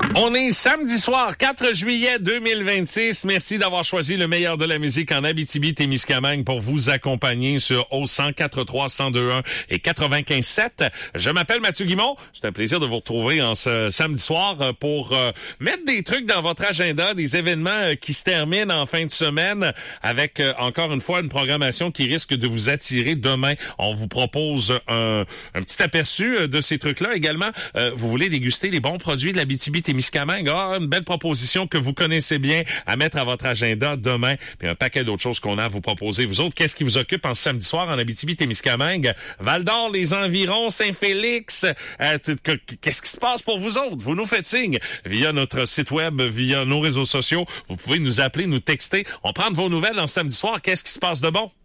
On est samedi soir, 4 juillet 2026. Merci d'avoir choisi le meilleur de la musique en Abitibi-Témiscamingue pour vous accompagner sur O104.3, 102.1 et 95.7. Je m'appelle Mathieu Guimond. C'est un plaisir de vous retrouver en ce samedi soir pour mettre des trucs dans votre agenda, des événements qui se terminent en fin de semaine avec encore une fois une programmation qui risque de vous attirer demain. On vous propose un petit aperçu de ces trucs-là. Également, vous voulez déguster les bons produits de l'Abitibi-Témiscamingue. Une belle proposition que vous connaissez bien à mettre à votre agenda demain. Puis un paquet d'autres choses qu'on a à vous proposer. Vous autres, qu'est-ce qui vous occupe en samedi soir en Abitibi-Témiscamingue? Val-d'Or, les environs, Saint-Félix. Qu'est-ce qui se passe pour vous autres? Vous nous faites signe via notre site web, via nos réseaux sociaux. Vous pouvez nous appeler, nous texter. On prend de vos nouvelles en samedi soir. Qu'est-ce qui se passe de bon?